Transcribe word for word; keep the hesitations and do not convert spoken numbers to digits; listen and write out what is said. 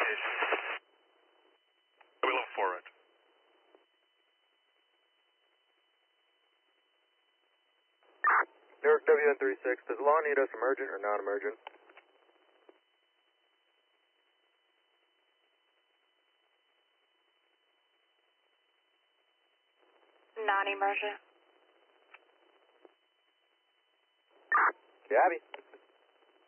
advise. We look for it. Newark W N thirty-six, does law need us emergent or non-emergent? Non-emergent. Gabby.